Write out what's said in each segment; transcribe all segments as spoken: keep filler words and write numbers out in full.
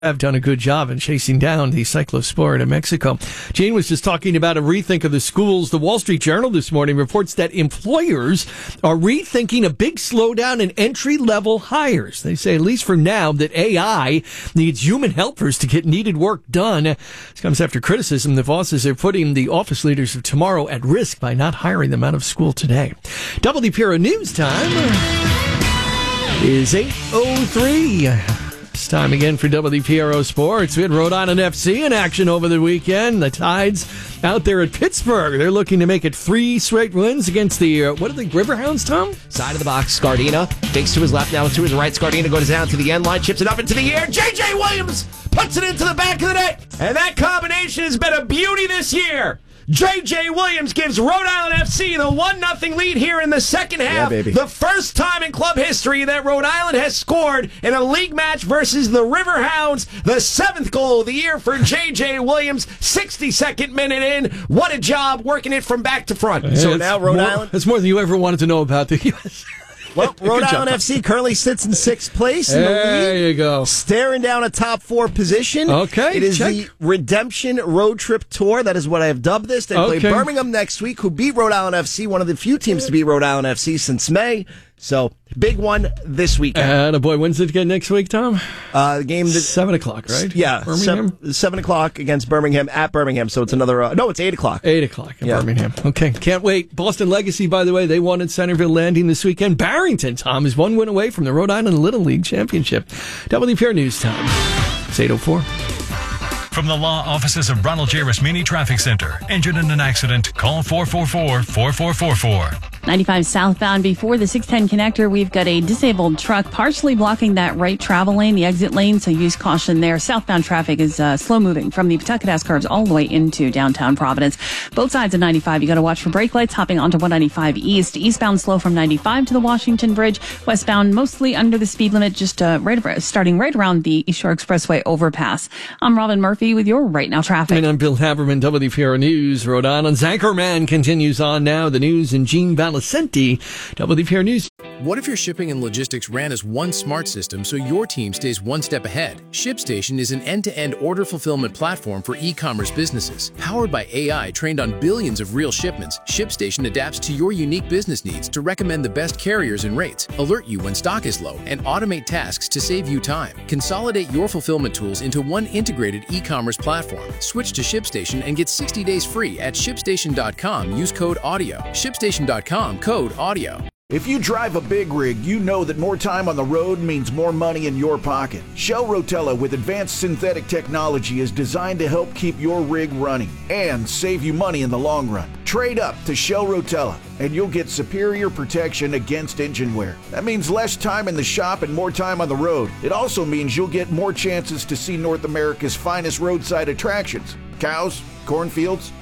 have done a good job in chasing down the cyclospora in Mexico. Jane was just talking about a rethink of the schools. The Wall Street Journal this morning reports that employers are rethinking a big slowdown in entry-level hires. They say, at least for now, that A I needs human helpers to get needed work done. This comes after criticism the bosses are putting the office leaders of tomorrow at risk by not hiring them out of school today. W P R O News Time is eight oh three. It's time again for W P R O Sports. We had Rhode Island F C in action over the weekend. The Tides out there at Pittsburgh. They're looking to make it three straight wins against the, uh, what are the Riverhounds, Tom? Side of the box, Scardina. Fakes to his left, now to his right. Scardina goes down to the end line, chips it up into the air. J J Williams puts it into the back of the net. And that combination has been a beauty this year. J J Williams gives Rhode Island F C the one nothing lead here in the second half. Yeah, baby. The first time in club history that Rhode Island has scored in a league match versus the Riverhounds. The seventh goal of the year for J J Williams. sixty-second minute in. What a job working it from back to front. So It's now Rhode more, Island... That's more than you ever wanted to know about the U S Well, Rhode Good Island job. F C currently sits in sixth place in the There league, you go. staring down a top four position. Okay, It is check. the Redemption Road Trip Tour. That is what I have dubbed this. They play Okay. Birmingham next week, who beat Rhode Island F C, one of the few teams to beat Rhode Island F C since May. So, big one this weekend. And a boy, when's it again next week, Tom? Uh, the game... That, Seven o'clock, right? Yeah, Birmingham? seven, seven o'clock against Birmingham at Birmingham. So it's another... Uh, no, it's eight o'clock. Eight o'clock in Yeah. Birmingham. Okay, can't wait. Boston Legacy, by the way, they won at Centerville Landing this weekend. Barrington, Tom, is one win away from the Rhode Island Little League Championship. W P R News Time. It's eight oh four. From the law offices of Ronald J. Rasmini Traffic Center. Injured in an accident? Call four four four, four four four four. ninety-five southbound before the six ten connector, we've got a disabled truck partially blocking that right travel lane, the exit lane, so use caution there. Southbound traffic is uh, slow moving from the Pawtucket curves all the way into downtown Providence. Both sides of ninety-five, you got to watch for brake lights. Hopping onto one ninety-five east, eastbound slow from ninety-five to the Washington Bridge. Westbound mostly under the speed limit, just uh, right starting right around the East Shore Expressway overpass. I'm Robin Murphy with your Right Now Traffic. And I'm Bill Haberman, W P R News, Rhode Island's Anchorman continues on now. The news in Gene Valicenti, W P R News. What if your shipping and logistics ran as one smart system so your team stays one step ahead? ShipStation is an end-to-end order fulfillment platform for e-commerce businesses. Powered by A I trained on billions of real shipments, ShipStation adapts to your unique business needs to recommend the best carriers and rates, alert you when stock is low, and automate tasks to save you time. Consolidate your fulfillment tools into one integrated e-commerce platform. Switch to ShipStation and get sixty days free at shipstation dot com. Use code AUDIO. shipstation dot com, code AUDIO. If you drive a big rig, you know that more time on the road means more money in your pocket. Shell Rotella with advanced synthetic technology is designed to help keep your rig running and save you money in the long run. Trade up to Shell Rotella and you'll get superior protection against engine wear. That means less time in the shop and more time on the road. It also means you'll get more chances to see North America's finest roadside attractions. Cows, cornfields,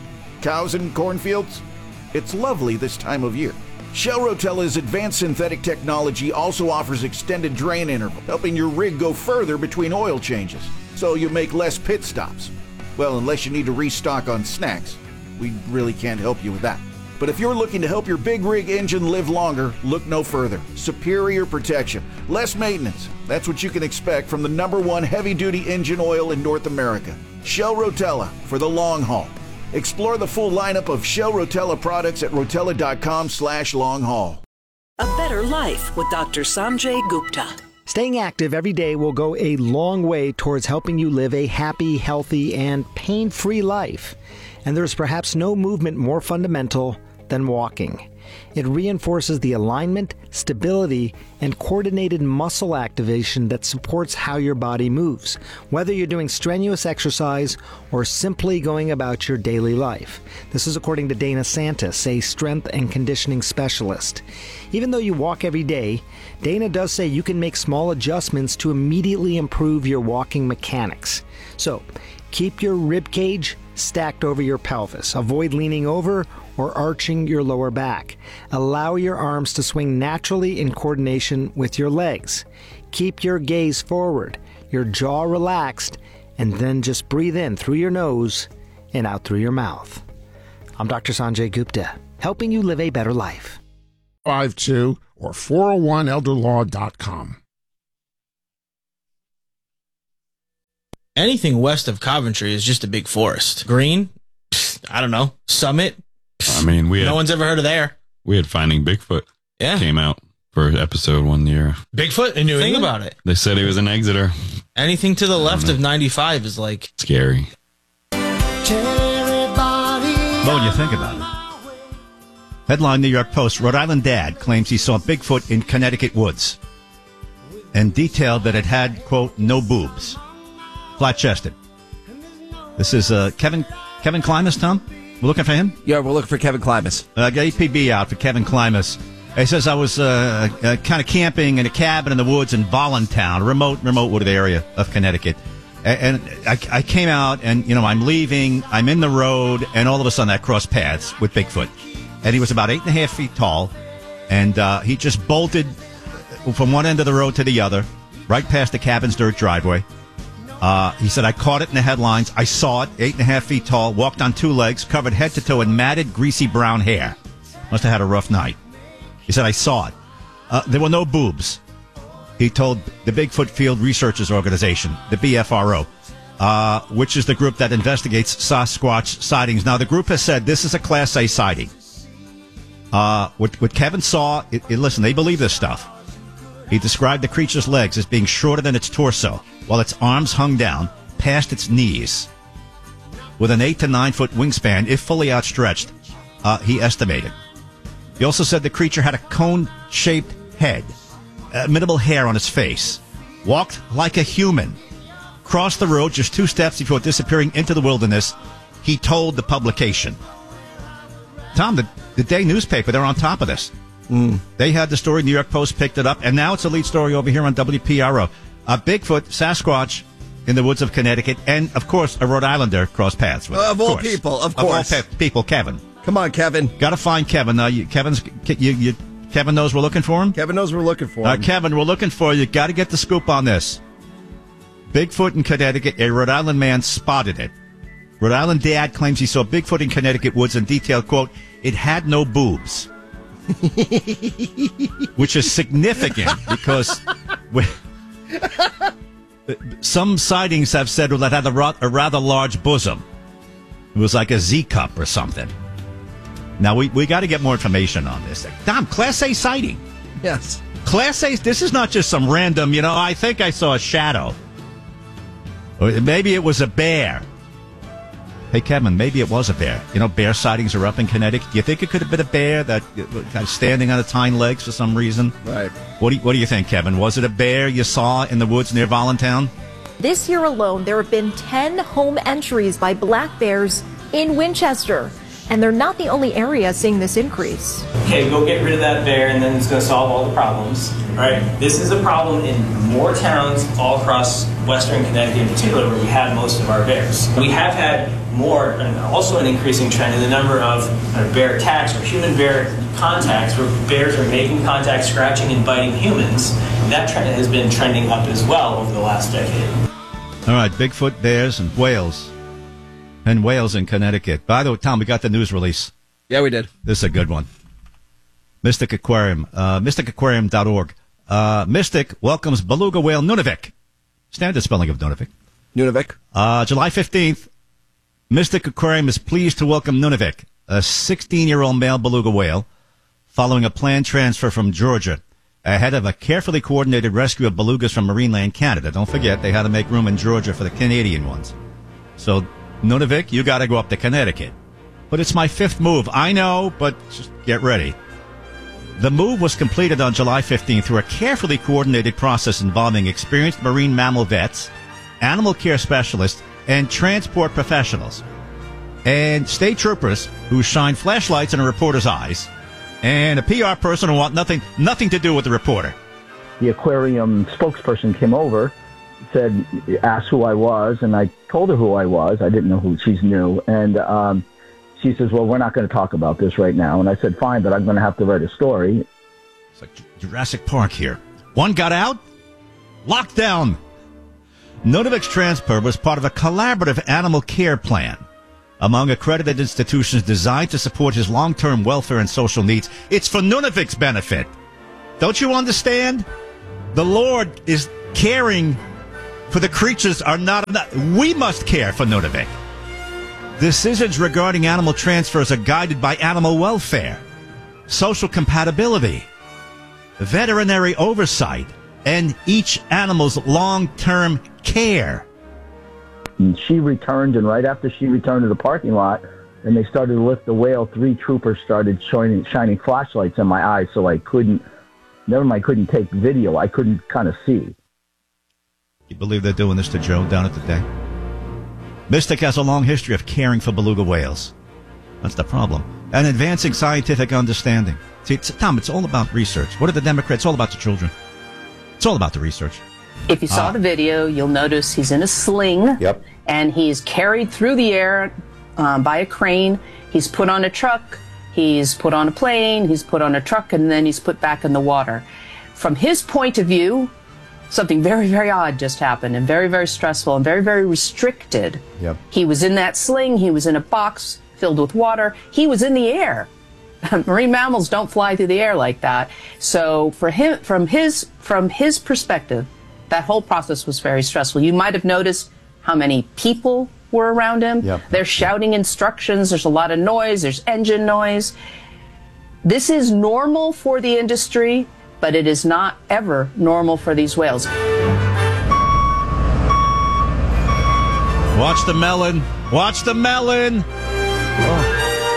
cows and cornfields. It's lovely this time of year. Shell Rotella's advanced synthetic technology also offers extended drain interval, helping your rig go further between oil changes, so you make less pit stops. Well, unless you need to restock on snacks. We really can't help you with that. But if you're looking to help your big rig engine live longer, look no further. Superior protection, less maintenance. That's what you can expect from the number one heavy-duty engine oil in North America. Shell Rotella for the long haul. Explore the full lineup of Shell Rotella products at rotella dot com slash long haul. A better life with Doctor Sanjay Gupta. Staying active every day will go a long way towards helping you live a happy, healthy, and pain-free life. And there's perhaps no movement more fundamental than walking. It reinforces the alignment, stability, and coordinated muscle activation that supports how your body moves, whether you're doing strenuous exercise or simply going about your daily life. This is according to Dana Santis, a strength and conditioning specialist. Even though you walk every day, Dana does say you can make small adjustments to immediately improve your walking mechanics. So, keep your rib cage stacked over your pelvis. Avoid leaning over or arching your lower back. Allow your arms to swing naturally in coordination with your legs. Keep your gaze forward, your jaw relaxed, and then just breathe in through your nose and out through your mouth. I'm Doctor Sanjay Gupta, helping you live a better life. five two or four oh one elder law dot com. anything west of Coventry is just a big forest. Green, pfft, I don't know. Summit, pfft, I mean, we had, no one's ever heard of there. We had Finding Bigfoot. Yeah, came out for episode one year. Bigfoot in New England. Think about it. They said he was in Exeter. Anything to the left of ninety-five is like scary. Well, when you think about it. Headline New York Post, Rhode Island dad claims he saw Bigfoot in Connecticut woods and detailed that it had, quote, no boobs. Flat-chested. This is uh, Kevin Kevin Klimas, Tom? We're looking for him? Yeah, we're looking for Kevin Klimas. Uh, got A P B out for Kevin Klimas. He says, I was uh, uh, kind of camping in a cabin in the woods in Voluntown, a remote, remote wooded area of Connecticut. And I, I came out, and, you know, I'm leaving, I'm in the road, and all of a sudden I crossed paths with Bigfoot. And he was about eight and a half feet tall, and uh, he just bolted from one end of the road to the other, right past the cabin's dirt driveway. Uh, he said, I caught it in the headlines. I saw it, eight and a half feet tall, walked on two legs, covered head to toe in matted, greasy brown hair. Must have had a rough night. He said, I saw it. Uh, there were no boobs. He told the Bigfoot Field Researchers Organization, the B F R O, uh, which is the group that investigates Sasquatch sightings. Now, the group has said this is a Class A sighting. Uh, what, what Kevin saw, it, it, listen, they believe this stuff. He described the creature's legs as being shorter than its torso, while its arms hung down past its knees. With an eight to nine foot wingspan, if fully outstretched, uh, he estimated. He also said the creature had a cone-shaped head. Uh, minimal hair on his face, walked like a human, crossed the road just two steps before disappearing into the wilderness, he told the publication. Tom, the, the day newspaper, they're on top of this. Mm. They had the story, New York Post picked it up, and now it's a lead story over here on W P R O. Uh, Bigfoot, Sasquatch in the woods of Connecticut, and, of course, a Rhode Islander crossed paths with. Uh, of, of all course. people, of course. Of all pe- people, Kevin. Come on, Kevin. Got to find Kevin. Uh, you, Kevin's... You, you, Kevin knows we're looking for him? Kevin knows we're looking for him. Uh, Kevin, we're looking for you. Got to get the scoop on this. Bigfoot in Connecticut. A Rhode Island man spotted it. Rhode Island dad claims he saw Bigfoot in Connecticut woods and detailed, quote, it had no boobs. Which is significant because we, some sightings have said that had a, ra- a rather large bosom. It was like a Z cup or something. Now, we, we got to get more information on this. Dom, Class A sighting. Yes. Class A, this is not just some random, you know, I think I saw a shadow. Or maybe it was a bear. Hey, Kevin, maybe it was a bear. You know, bear sightings are up in Connecticut. Do you think it could have been a bear that kind of standing on its hind legs for some reason? Right. What do you, what do you think, Kevin? Was it a bear you saw in the woods near Voluntown? This year alone, there have been ten home entries by black bears in Winchester. And they're not the only area seeing this increase. Okay, go get rid of that bear and then it's going to solve all the problems. All right, this is a problem in more towns all across western Connecticut in particular where we have most of our bears. We have had more, and also an increasing trend in the number of uh, bear attacks or human-bear contacts where bears are making contact, scratching and biting humans. And that trend has been trending up as well over the last decade. All right, Bigfoot, bears, and whales. And whales in Connecticut. By the way, Tom, we got the news release. Yeah, we did. This is a good one. Mystic Aquarium, uh, mystic aquarium dot org. Uh, Mystic welcomes beluga whale Nunavik. Standard spelling of Nunavik. Nunavik. Uh, July fifteenth, Mystic Aquarium is pleased to welcome Nunavik, a sixteen-year-old male beluga whale, following a planned transfer from Georgia, ahead of a carefully coordinated rescue of belugas from Marineland, Canada. Don't forget, they had to make room in Georgia for the Canadian ones. So, Nunavik, you got to go up to Connecticut. But it's my fifth move. I know, but just get ready. The move was completed on July fifteenth through a carefully coordinated process involving experienced marine mammal vets, animal care specialists, and transport professionals. And state troopers who shine flashlights in a reporter's eyes, and a P R person who want nothing, nothing to do with the reporter. The aquarium spokesperson came over, said, asked who I was, and I told her who I was. I didn't know who, she's new. And um, she says, well, we're not going to talk about this right now. And I said, fine, but I'm going to have to write a story. It's like Jurassic Park here. One got out, locked down. Nunavik's transfer was part of a collaborative animal care plan among accredited institutions designed to support his long-term welfare and social needs. It's for Nunavik's benefit. Don't you understand? The Lord is caring for the creatures are not enough. We must care for Nunavik. Decisions regarding animal transfers are guided by animal welfare, social compatibility, veterinary oversight, and each animal's long-term care. And she returned, and right after she returned to the parking lot, and they started to lift the whale, three troopers started shining, shining flashlights in my eyes, so I couldn't, never mind, couldn't take video. I couldn't kind of see. You believe they're doing this to Joe down at the day? Mystic has a long history of caring for beluga whales. That's the problem. And advancing scientific understanding. See, it's, Tom, it's all about research. What are the Democrats? It's all about the children. It's all about the research. If you saw uh, the video, you'll notice he's in a sling. Yep. And he's carried through the air um, by a crane. He's put on a truck. He's put on a plane. He's put on a truck, and then he's put back in the water. From his point of view, something very, very odd just happened, and very, very stressful, and very, very restricted. Yep. He was in that sling. He was in a box filled with water. He was in the air. Marine mammals don't fly through the air like that. So for him, from his from his perspective, that whole process was very stressful. You might have noticed how many people were around him. Yep. They're shouting instructions. There's a lot of noise. There's engine noise. This is normal for the industry, but it is not ever normal for these whales. Watch the melon. Watch the melon. Oh.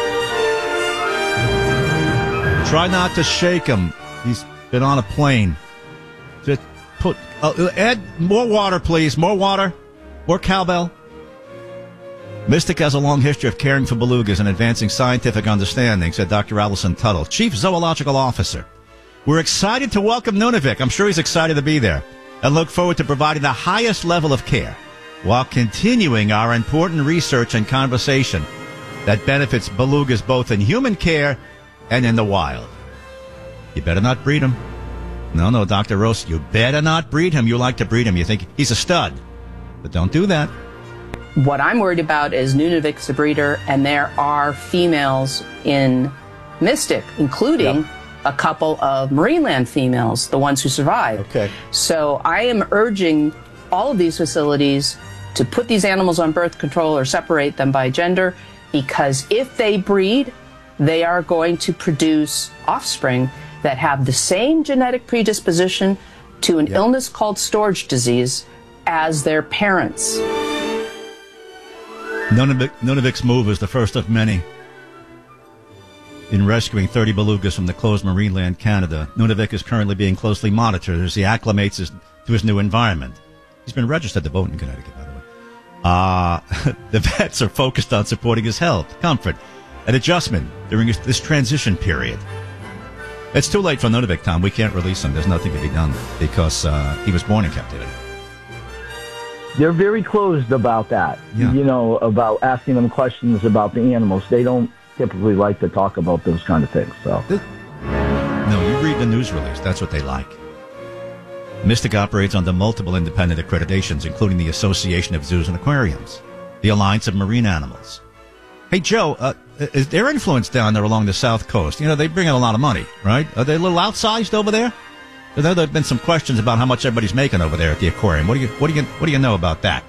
Try not to shake him. He's been on a plane. Just put, uh, Ed, more water, please. More water. More cowbell. Mystic has a long history of caring for belugas and advancing scientific understanding, said Doctor Allison Tuttle, Chief Zoological Officer. We're excited to welcome Nunavik. I'm sure he's excited to be there, and look forward to providing the highest level of care while continuing our important research and conversation that benefits belugas both in human care and in the wild. You better not breed him. No, no, Doctor Rose, you better not breed him. You like to breed him. You think he's a stud. But don't do that. What I'm worried about is Nunavik's a breeder, and there are females in Mystic, including yep. a couple of Marineland females, the ones who survived. Okay. So I am urging all of these facilities to put these animals on birth control or separate them by gender, because if they breed, they are going to produce offspring that have the same genetic predisposition to an yep. illness called storage disease as their parents. Nunavik, Nunavik's move is the first of many in rescuing thirty belugas from the closed Marineland Canada. Nunavik is currently being closely monitored as he acclimates his, to his new environment. He's been registered to vote in Connecticut, by the way. Uh, the vets are focused on supporting his health, comfort, and adjustment during his, this transition period. It's too late for Nunavik, Tom. We can't release him. There's nothing to be done because uh, he was born in captivity. They're very closed about that. Yeah. You know, about asking them questions about the animals. They don't typically like to talk about those kind of things. So, no, you read the news release. That's what they like. Mystic operates under multiple independent accreditations, including the Association of Zoos and Aquariums, the Alliance of Marine Animals. Hey, Joe, uh, is their influence down there along the South Coast? You know, they bring in a lot of money, right? Are they a little outsized over there? I know there have been some questions about how much everybody's making over there at the aquarium. What do you, what do you, what do you know about that?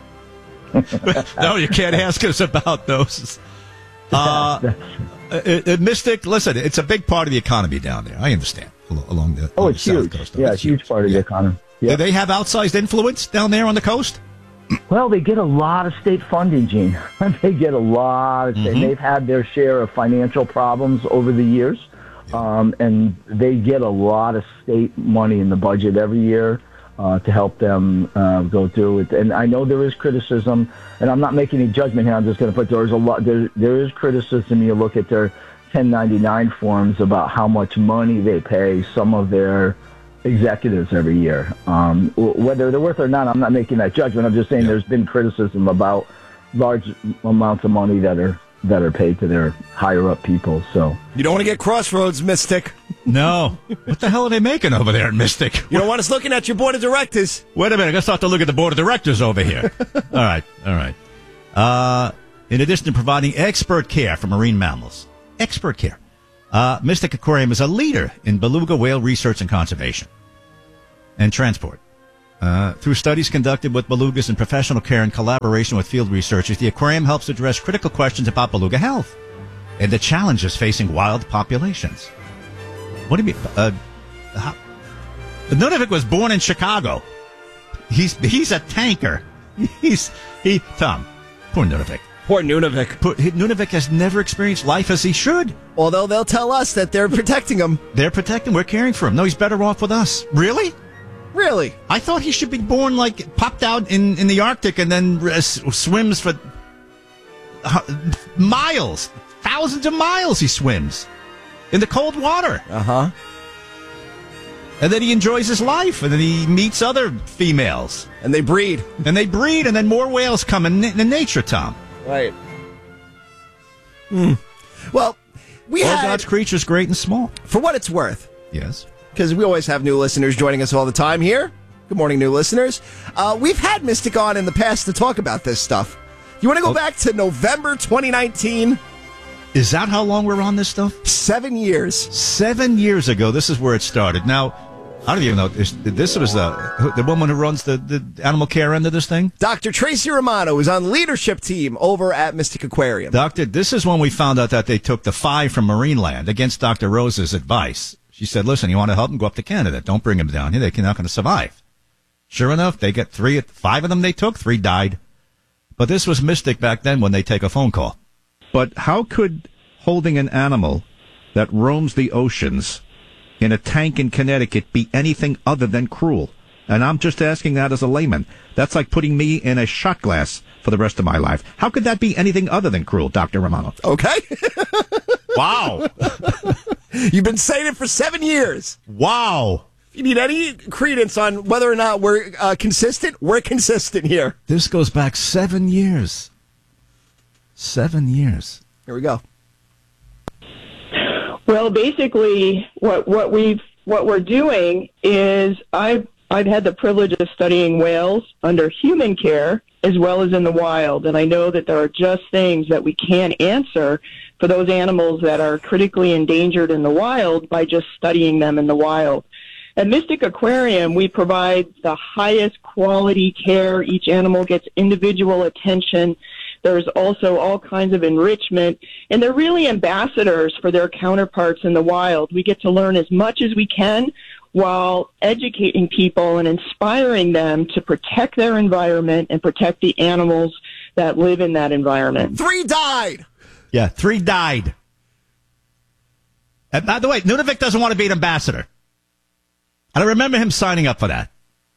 No, you can't ask us about those. Uh, uh, uh, Mystic, listen, it's a big part of the economy down there. I understand along the, oh, along it's the South huge. Coast. Yeah, it's a huge part of the economy. Yeah. Do they have outsized influence down there on the coast? Well, they get a lot of state funding, Gene. They get a lot of state. Mm-hmm. They've had their share of financial problems over the years. Um, and they get a lot of state money in the budget every year uh, to help them uh, go through it. And I know there is criticism, and I'm not making any judgment here. I'm just going to put there's a lot. There, there is criticism. You look at their ten ninety-nine forms about how much money they pay some of their executives every year. Um, whether they're worth it or not, I'm not making that judgment. I'm just saying there's been criticism about large amounts of money that are that are paid to their higher-up people. So you don't want to get Crossroads, Mystic. No. What the hell are they making over there in Mystic? You don't want us looking at your board of directors. Wait a minute. Let's start to look at the board of directors over here. all right. All right. Uh, in addition to providing expert care for marine mammals, expert care, uh, Mystic Aquarium is a leader in beluga whale research and conservation and transport. Uh, through studies conducted with belugas in professional care in collaboration with field researchers, the aquarium helps address critical questions about beluga health and the challenges facing wild populations. What do you mean? Uh, how, Nunavik was born in Chicago. He's he's a tanker. He's he Tom. Poor Nunavik. Poor Nunavik. Poor, Nunavik has never experienced life as he should. Although they'll tell us that they're protecting him. They're protecting. We're caring for him. No, he's better off with us. Really? Really? I thought he should be born like popped out in, in the Arctic and then uh, swims for uh, miles, thousands of miles. He swims in the cold water. Uh huh. And then he enjoys his life, and then he meets other females, and they breed, and they breed, and then more whales come in, in nature. Tom. Right. Hmm. Well, we All had God's creatures, great and small. For what it's worth. Yes. Because we always have new listeners joining us all the time here. Good morning, new listeners. Uh, we've had Mystic on in the past to talk about this stuff. You want to go oh. back to November twenty nineteen? Is that how long we're on this stuff? Seven years. Seven years ago, this is where it started. Now, I don't even know. This, this was the the woman who runs the, the animal care end of this thing? Doctor Tracy Romano is on leadership team over at Mystic Aquarium. Doctor, this is when we found out that they took the five from Marineland against Doctor Rose's advice. She said, listen, you want to help them, go up to Canada. Don't bring them down here. They're not going to survive. Sure enough, they get three, five of them they took, three died. But this was Mystic back then when they take a phone call. But how could holding an animal that roams the oceans in a tank in Connecticut be anything other than cruel? And I'm just asking that as a layman. That's like putting me in a shot glass for the rest of my life. How could that be anything other than cruel, Doctor Romano? Okay. Wow. You've been saying it for seven years. Wow. If you need any credence on whether or not we're uh, consistent, we're consistent here. This goes back seven years. Seven years. Here we go. Well, basically, what what we've what we're doing is I've I've had the privilege of studying whales under human care as well as in the wild, and I know that there are just things that we can't answer for those animals that are critically endangered in the wild by just studying them in the wild. At Mystic Aquarium, we provide the highest quality care. Each animal gets individual attention. There's also all kinds of enrichment, and they're really ambassadors for their counterparts in the wild. We get to learn as much as we can while educating people and inspiring them to protect their environment and protect the animals that live in that environment. Three died! Yeah, three died. And by the way, Nunavik doesn't want to be an ambassador. And I remember him signing up for that.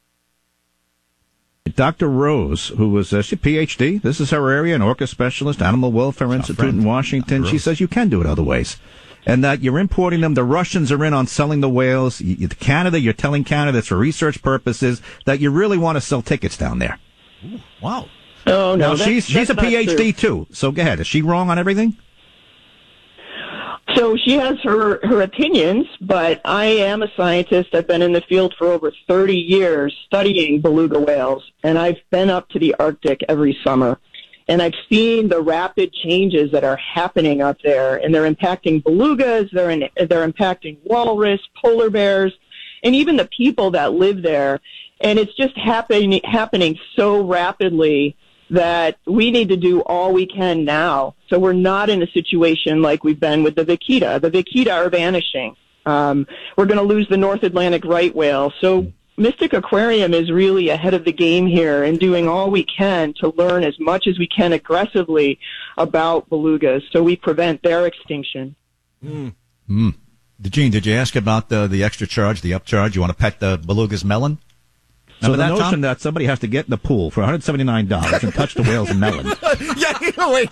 Doctor Rose, who was a P H D, this is her area, an orca specialist, Animal Welfare Institute in Washington. She says you can do it other ways. And that you're importing them. The Russians are in on selling the whales. You, Canada, you're telling Canada it's for research purposes, that you really want to sell tickets down there. Ooh, wow. Oh, no. Now, that's, she's she's that's a P H D, true. too. So go ahead. Is she wrong on everything? So she has her, her opinions, but I am a scientist. I've been in the field for over thirty years studying beluga whales, and I've been up to the Arctic every summer. And I've seen the rapid changes that are happening up there, and they're impacting belugas, they're, in, they're impacting walrus, polar bears, and even the people that live there. And it's just happen, happening so rapidly that we need to do all we can now. So we're not in a situation like we've been with the vaquita. The vaquita are vanishing. Um, we're going to lose the North Atlantic right whale. So Mystic Aquarium is really ahead of the game here and doing all we can to learn as much as we can aggressively about belugas so we prevent their extinction. Mm. Mm. Gene, did you ask about the, the extra charge, the upcharge? You want to pet the beluga's melon? So Remember the that, notion Tom? that somebody has to get in the pool for one hundred seventy-nine dollars and touch the whale's melon. Yeah, wait.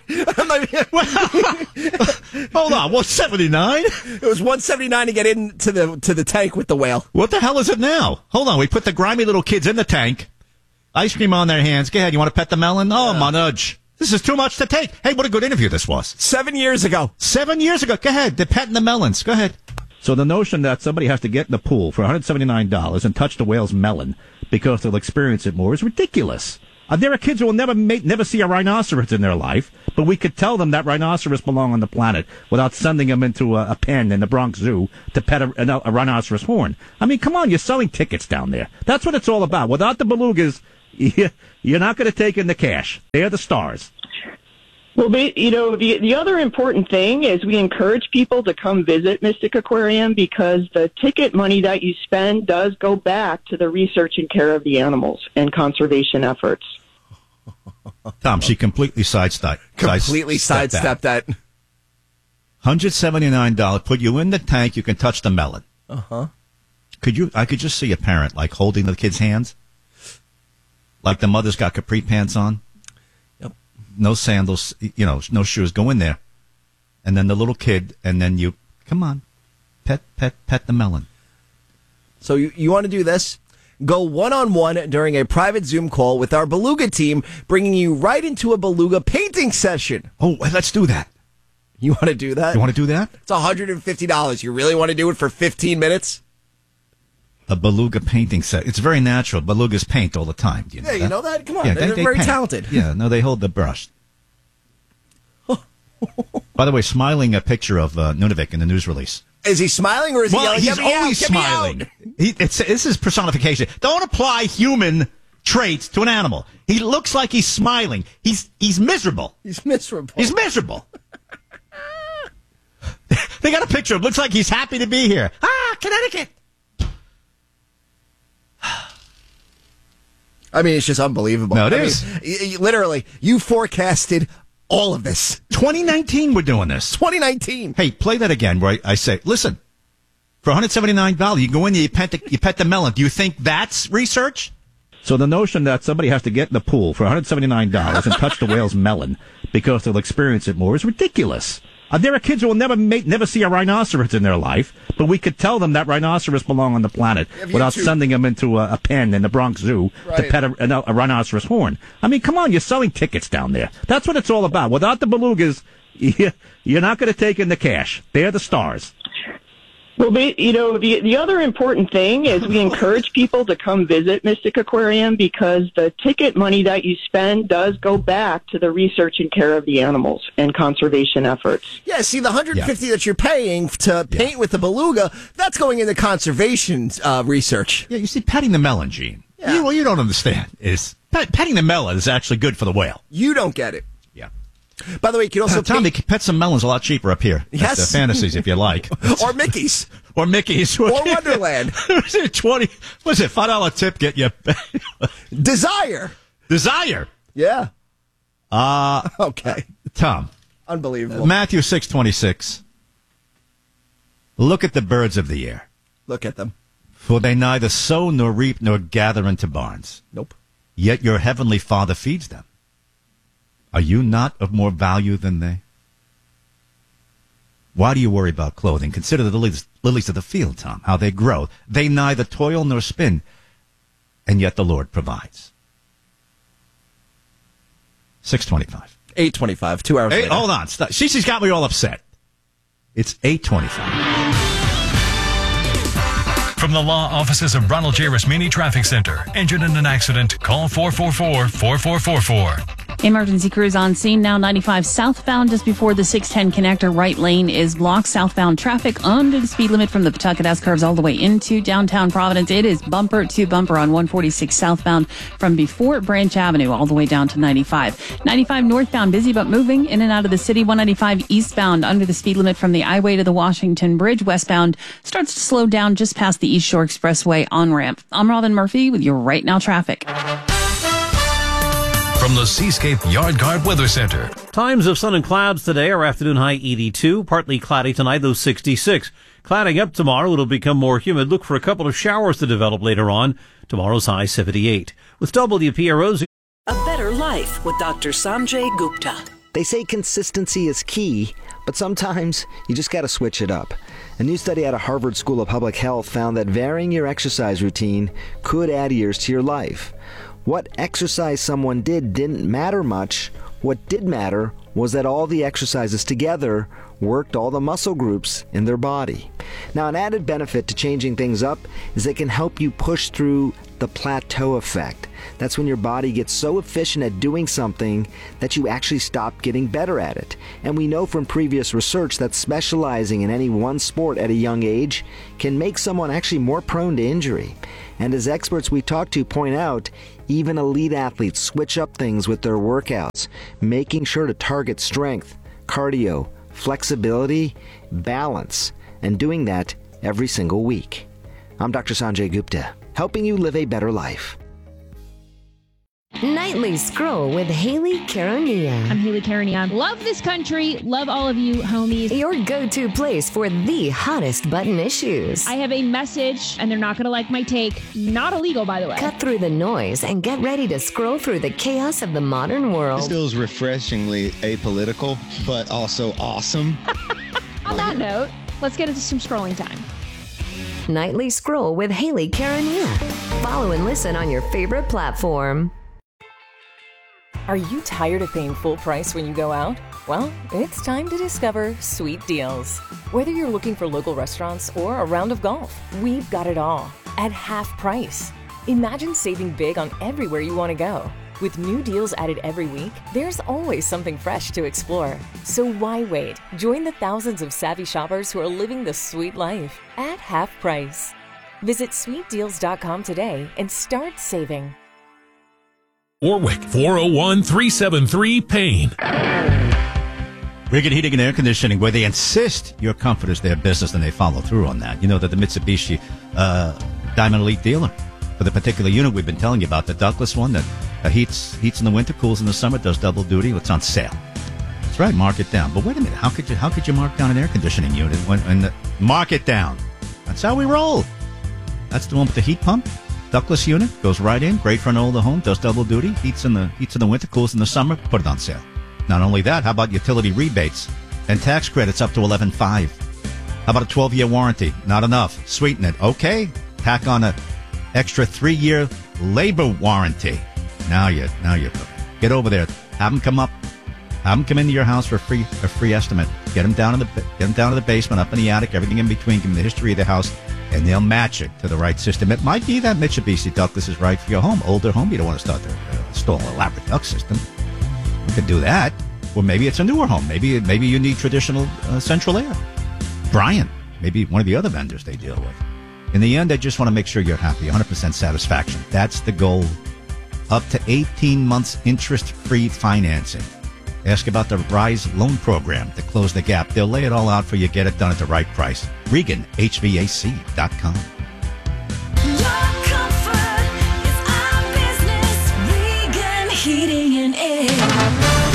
Hold on, one seventy-nine? It was one seventy-nine to get into the to the tank with the whale. What the hell is it now? Hold on, we put the grimy little kids in the tank, ice cream on their hands. Go ahead, you want to pet the melon? Oh, my nudge. This is too much to take. Hey, what a good interview this was. Seven years ago. Seven years ago. Go ahead, they're petting the melons. Go ahead. So the notion that somebody has to get in the pool for one hundred seventy-nine dollars and touch the whale's melon because they'll experience it more is ridiculous. Uh, there are kids who will never make, never see a rhinoceros in their life, but we could tell them that rhinoceros belong on the planet without sending them into a, a pen in the Bronx Zoo to pet a, a, a rhinoceros horn. I mean, come on, you're selling tickets down there. That's what it's all about. Without the belugas, you, you're not going to take in the cash. They're the stars. Well, you know, the the other important thing is we encourage people to come visit Mystic Aquarium because the ticket money that you spend does go back to the research and care of the animals and conservation efforts. Tom, she completely sidestepped. Completely sidestepped that. one hundred seventy-nine dollars. Put you in the tank, you can touch the melon. Uh-huh. Could you, I could just see a parent, like, holding the kid's hands. Like the mother's got capri pants on. Yep. No sandals, you know, no shoes. Go in there. And then the little kid, and then you, come on, pet, pet, pet the melon. So you, you want to do this? Go one-on-one during a private Zoom call with our Beluga team, bringing you right into a Beluga painting session. Oh, let's do that. You want to do that? You want to do that? It's one hundred fifty dollars. You really want to do it for fifteen minutes? A Beluga painting set. It's very natural. Belugas paint all the time. Do you know yeah, that? you know that? Come on. Yeah, they're they, they very paint. talented. Yeah, no, they hold the brush. By the way, smiling a picture of uh, Nunavik in the news release. Is he smiling or is well, he yelling, he's always out, smiling. He, it's, this is personification. Don't apply human traits to an animal. He looks like he's smiling. He's he's miserable. He's miserable. He's miserable. They got a picture of him. Looks like he's happy to be here. Ah, Connecticut. I mean, it's just unbelievable. No, it I is. Mean, y- y- literally, you forecasted all of this. twenty nineteen, we're doing this. twenty nineteen. Hey, play that again where I, I say, listen, for one hundred seventy-nine dollars, you go in there, you pet, the, you pet the melon. Do you think that's research? So the notion that somebody has to get in the pool for one hundred seventy-nine dollars and touch the whale's melon because they'll experience it more is ridiculous. Uh, there are kids who will never make, never see a rhinoceros in their life, but we could tell them that rhinoceros belong on the planet without YouTube. sending them into a, a pen in the Bronx Zoo Right. to pet a, a, a rhinoceros horn. I mean, come on, you're selling tickets down there. That's what it's all about. Without the belugas, you, you're not going to take in the cash. They're the stars. Well, you know, the the other important thing is we encourage people to come visit Mystic Aquarium because the ticket money that you spend does go back to the research and care of the animals and conservation efforts. Yeah, see, the one hundred fifty dollars that you're paying to paint with the beluga, that's going into conservation uh, research. Yeah, you see, petting the melon, Gene. Yeah. You, what you don't understand is pet, petting the melon is actually good for the whale. You don't get it. Yeah. By the way, you can also uh, Tom, they can pet some melons a lot cheaper up here. Yes. At the Fantasies, if you like. Or Mickey's. Or Mickey's. Or Wonderland. Was it twenty? Was it five dollar tip? Get you Desire. Desire. Yeah. Uh okay. Tom. Unbelievable. Matthew six twenty six. Look at the birds of the air. Look at them. For they neither sow nor reap nor gather into barns. Nope. Yet your heavenly Father feeds them. Are you not of more value than they? Why do you worry about clothing? Consider the lilies, lilies of the field, Tom, how they grow. They neither toil nor spin, and yet the Lord provides. six twenty-five. eight twenty-five, two hours Hey, later. hold on. Stop. She, she's got me all upset. It's eight twenty-five. From the law offices of Ronald J. Rasmini Traffic Center. Injured in an accident? Call four four four, four four four four. Emergency crews on scene now. ninety-five southbound just before the six ten connector. Right lane is blocked. Southbound traffic under the speed limit from the Pawtucket S curves all the way into downtown Providence. It is bumper to bumper on one forty-six southbound from before Branch Avenue all the way down to ninety-five. ninety-five northbound busy but moving in and out of the city. one ninety-five eastbound under the speed limit from the I-Way to the Washington Bridge. Westbound starts to slow down just past the East Shore Expressway on-ramp. I'm Robin Murphy with your Right Now traffic. From the Seascape Yard Guard Weather Center. Times of sun and clouds today. Our afternoon high eighty-two. Partly cloudy tonight, though sixty-six. Clouding up tomorrow. It'll become more humid. Look for a couple of showers to develop later on. Tomorrow's high seventy-eight. With W P R O's A Better Life with Doctor Sanjay Gupta. They say consistency is key, but sometimes you just got to switch it up. A new study out of Harvard School of Public Health found that varying your exercise routine could add years to your life. What exercise someone did didn't matter much. What did matter was that all the exercises together worked all the muscle groups in their body. Now, an added benefit to changing things up is it can help you push through the plateau effect. That's when your body gets so efficient at doing something that you actually stop getting better at it. And we know from previous research that specializing in any one sport at a young age can make someone actually more prone to injury. And as experts we talk to point out, even elite athletes switch up things with their workouts, making sure to target strength, cardio, flexibility, balance, and doing that every single week. I'm Doctor Sanjay Gupta, helping you live a better life. Nightly Scroll with Haley Caronia. I'm Haley Caronia. Love this country. Love all of you, homies. Your go-to place for the hottest button issues. I have a message, and they're not going to like my take. Not illegal, by the way. Cut through the noise and get ready to scroll through the chaos of the modern world. This feels refreshingly apolitical, but also awesome. On that note, let's get into some scrolling time. Nightly Scroll with Haley Caronia. Follow and listen on your favorite platform. Are you tired of paying full price when you go out? Well, it's time to discover Sweet Deals. Whether you're looking for local restaurants or a round of golf, we've got it all at half price. Imagine saving big on everywhere you want to go. With new deals added every week, there's always something fresh to explore. So why wait? Join the thousands of savvy shoppers who are living the sweet life at half price. Visit sweet deals dot com today and start saving. Warwick, four oh one, three seven three, PAIN. Rigged Heating and Air Conditioning, where they insist your comfort is their business and they follow through on that. You know that the Mitsubishi uh, Diamond Elite dealer for the particular unit we've been telling you about, the Douglas one that uh, heats heats in the winter, cools in the summer, does double duty. It's on sale. That's right, mark it down. But wait a minute, how could you how could you mark down an air conditioning unit when, when the, mark it down? That's how we roll. That's the one with the heat pump. Ductless unit goes right in, great for an older home, does double duty, heats in the heats in the winter, cools in the summer. Put it on sale. Not only that, how about utility rebates and tax credits up to eleven five? How about a twelve-year warranty? Not enough. Sweeten it. Okay, tack on a extra three-year labor warranty. Now you now you get over there. Have them come up. Have them come into your house for a free a free estimate. Get them down in the get them down to the basement, up in the attic, everything in between. Give them the history of the house. And they'll match it to the right system. It might be that Mitsubishi Douglas is right for your home. Older home, you don't want to start to uh, install an elaborate duct system. You could do that. Or maybe it's a newer home. Maybe maybe you need traditional uh, central air. Bryant, maybe one of the other vendors they deal with. In the end, they just want to make sure you're happy, one hundred percent satisfaction. That's the goal. Up to eighteen months interest-free financing. Ask about the RISE loan program to close the gap. They'll lay it all out for you, get it done at the right price. Regan, H V A C dot com. Heating and Air.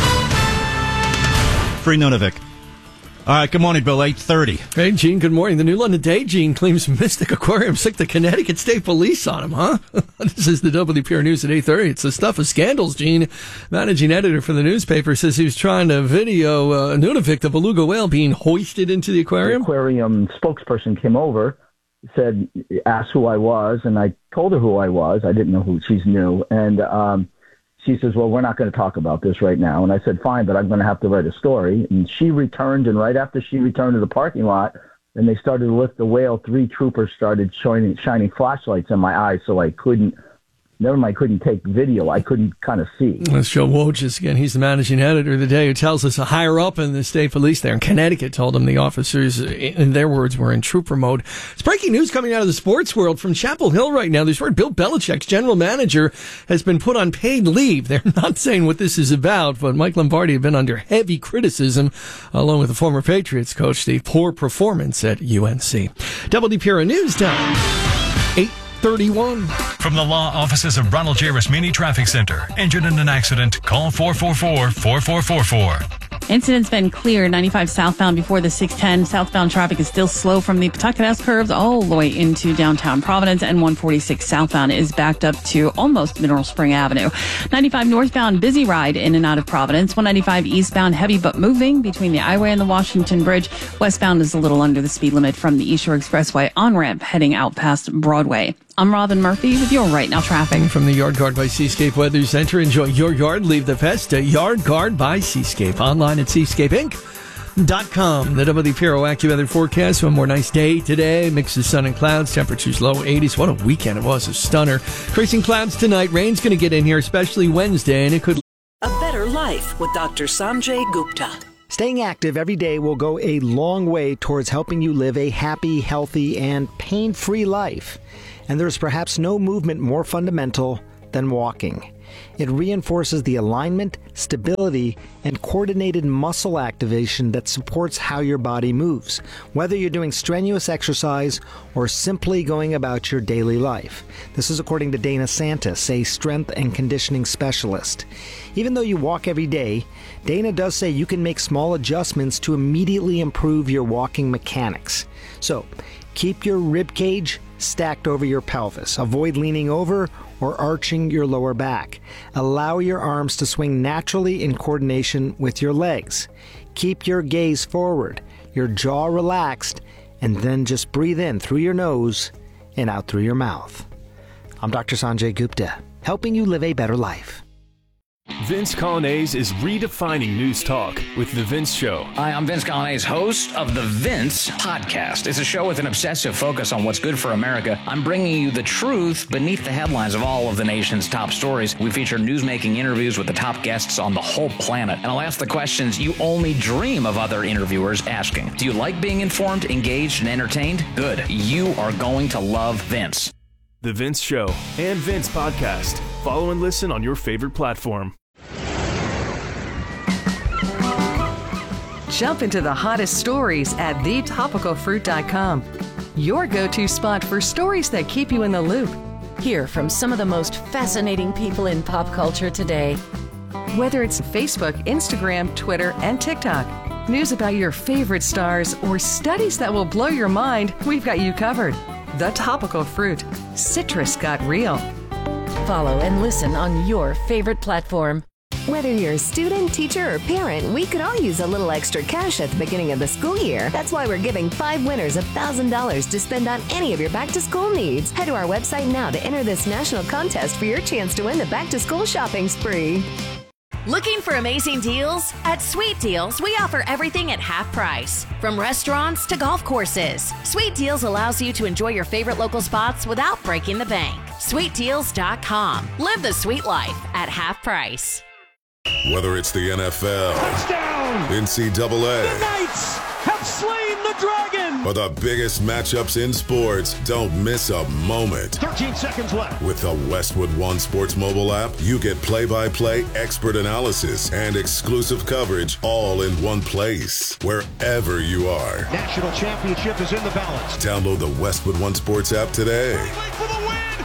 Free Nunavik. All right, good morning, Bill, eight thirty. Hey, Gene, good morning. The New London Day, Gene, claims Mystic Aquarium sick the Connecticut State Police on him, huh? This is the W P R News at eight thirty. It's the stuff of scandals, Gene. Managing editor for the newspaper says he was trying to video uh, Nunavik, the beluga whale, being hoisted into the aquarium. The aquarium spokesperson came over, said, asked who I was, and I told her who I was. I didn't know who she's new. And um, she says, well, we're not going to talk about this right now. And I said, fine, but I'm going to have to write a story. And she returned, and right after she returned to the parking lot, and they started to lift the whale, three troopers started shining, shining flashlights in my eyes, so I couldn't, never mind, I couldn't take video. I couldn't kind of see. Let's Joe Wojcik again. He's the managing editor of the Day, who tells us a higher up in the state police there in Connecticut told him the officers, in their words, were in trooper mode. It's breaking news coming out of the sports world from Chapel Hill right now. There's word Bill Belichick's general manager has been put on paid leave. They're not saying what this is about, but Mike Lombardi had been under heavy criticism, along with the former Patriots coach, the poor performance at U N C. W P R News Time, eight thirty-one. From the law offices of Ronald J. Rasmini Traffic Center. Injured in an accident? Call four four four, four four four four. Incident's been clear. ninety-five southbound before the six ten. Southbound traffic is still slow from the Pawtucket curves all the way into downtown Providence, and one forty-six southbound is backed up to almost Mineral Spring Avenue. ninety-five northbound, busy ride in and out of Providence. one ninety-five eastbound, heavy but moving between the I-Way and the Washington Bridge. Westbound is a little under the speed limit from the East Shore Expressway on-ramp heading out past Broadway. I'm Robin Murphy with your Right Now traffic. From the Yard Guard by Seascape Weather Center. Enjoy your yard. Leave the pest. Yard Guard by Seascape. Online at seascape inc dot com. The W P R O AccuWeather forecast. One more nice day today. Mix of sun and clouds. Temperatures low eighties. What a weekend it was. A stunner. Increasing clouds tonight. Rain's going to get in here, especially Wednesday, and it could... A better life with Doctor Sanjay Gupta. Staying active every day will go a long way towards helping you live a happy, healthy, and pain-free life. And there's perhaps no movement more fundamental than walking. It reinforces the alignment, stability, and coordinated muscle activation that supports how your body moves, whether you're doing strenuous exercise or simply going about your daily life. This is according to Dana Santis, a strength and conditioning specialist. Even though you walk every day, Dana does say you can make small adjustments to immediately improve your walking mechanics. So, keep your rib cage stacked over your pelvis. Avoid leaning over or arching your lower back. Allow your arms to swing naturally in coordination with your legs. Keep your gaze forward, your jaw relaxed, and then just breathe in through your nose and out through your mouth. I'm Doctor Sanjay Gupta, helping you live a better life. Vince Colonnese is redefining news talk with The Vince Show. Hi, I'm Vince Colonnese, host of The Vince Podcast. It's a show with an obsessive focus on what's good for America. I'm bringing you the truth beneath the headlines of all of the nation's top stories. We feature newsmaking interviews with the top guests on the whole planet. And I'll ask the questions you only dream of other interviewers asking. Do you like being informed, engaged, and entertained? Good. You are going to love Vince. The Vince Show and Vince Podcast. Follow and listen on your favorite platform. Jump into the hottest stories at the topical fruit dot com. Your go-to spot for stories that keep you in the loop. Hear from some of the most fascinating people in pop culture today. Whether it's Facebook, Instagram, Twitter, and TikTok, news about your favorite stars, or studies that will blow your mind, we've got you covered. The Topical Fruit. Citrus got real. Follow and listen on your favorite platform. Whether you're a student, teacher, or parent, we could all use a little extra cash at the beginning of the school year. That's why we're giving five winners one thousand dollars to spend on any of your back-to-school needs. Head to our website now to enter this national contest for your chance to win the back-to-school shopping spree. Looking for amazing deals? At Sweet Deals, we offer everything at half price. From restaurants to golf courses, Sweet Deals allows you to enjoy your favorite local spots without breaking the bank. sweet deals dot com. Live the sweet life at half price. Whether it's the N F L, touchdown, N C double A, the Knights have slain the dragon, or the biggest matchups in sports, don't miss a moment. thirteen seconds left. With the Westwood One Sports mobile app, you get play-by-play expert analysis and exclusive coverage all in one place, wherever you are. National championship is in the balance. Download the Westwood One Sports app today. For the win.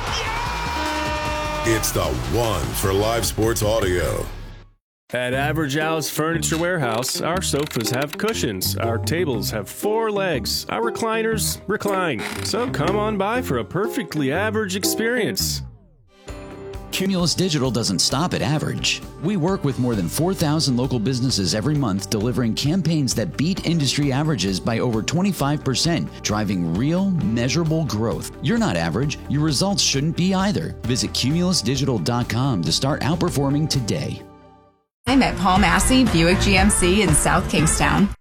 Yeah! It's the one for live sports audio. At Average Al's Furniture Warehouse, our sofas have cushions, our tables have four legs, our recliners recline. So come on by for a perfectly average experience. Cumulus Digital doesn't stop at average. We work with more than four thousand local businesses every month, delivering campaigns that beat industry averages by over twenty-five percent, driving real, measurable growth. You're not average. Your results shouldn't be either. Visit cumulus digital dot com to start outperforming today. I'm at Paul Massey Buick G M C in South Kingstown.